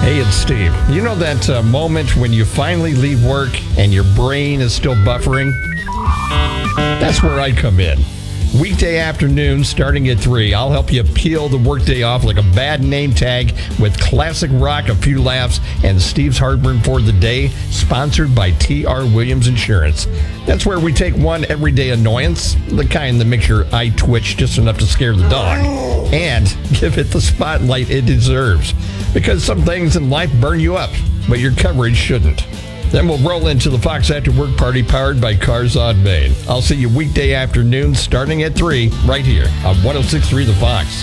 Hey, it's Steve. You know that moment when you finally leave work and your brain is still buffering? That's where I come in. Weekday afternoons starting at 3, I'll help you peel the workday off like a bad name tag with classic rock, a few laughs, and Steve's Heartburn for the Day, sponsored by T.R. Williams Insurance. That's where we take one everyday annoyance, the kind that makes your eye twitch just enough to scare the dog, and give it the spotlight it deserves. Because some things in life burn you up, but your coverage shouldn't. Then we'll roll into the Fox After Work Party powered by Cars on Main. I'll see you weekday afternoons starting at 3 right here on 106.3 The Fox.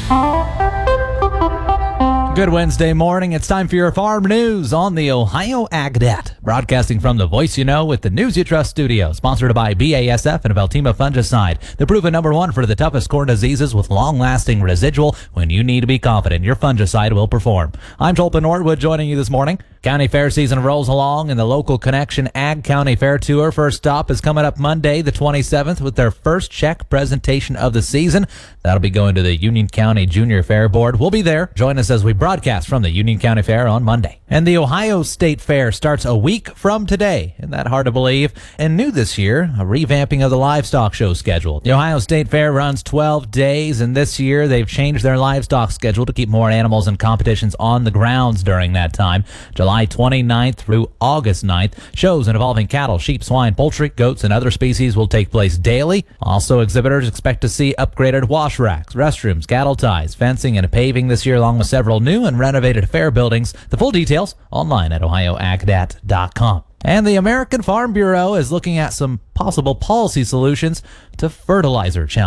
Good Wednesday morning. It's time for your farm news on the Ohio AgNet. Broadcasting from the Voice You Know with the News You Trust studio. Sponsored by BASF and Veltima Fungicide. The proven #1 for the toughest corn diseases with long-lasting residual. When you need to be confident, your fungicide will perform. I'm Tolpa Norwood joining you this morning. County fair season rolls along and the local Connection Ag County Fair Tour first stop is coming up Monday the 27th with their first check presentation of the season. That'll be going to the Union County Junior Fair Board. We'll be there. Join us as we broadcast from the Union County Fair on Monday. And the Ohio State Fair starts a week from today. Isn't that hard to believe? And new this year, a revamping of the livestock show schedule. The Ohio State Fair runs 12 days, and this year they've changed their livestock schedule to keep more animals and competitions on the grounds during that time. July 29th through August 9th, shows involving cattle, sheep, swine, poultry, goats, and other species will take place daily. Also, exhibitors expect to see upgraded wash racks, restrooms, cattle ties, fencing, and paving this year, along with several new and renovated fair buildings. The full details online at ohioagnet.com. And the American Farm Bureau is looking at some possible policy solutions to fertilizer challenges.